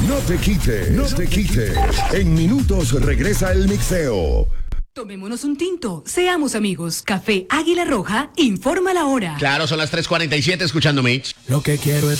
No te quites, no te quites. En minutos regresa el mixeo. Tomémonos un tinto, seamos amigos. Café Águila Roja, informa la hora. Claro, son las 3:47 escuchando Mix. Lo que quiero es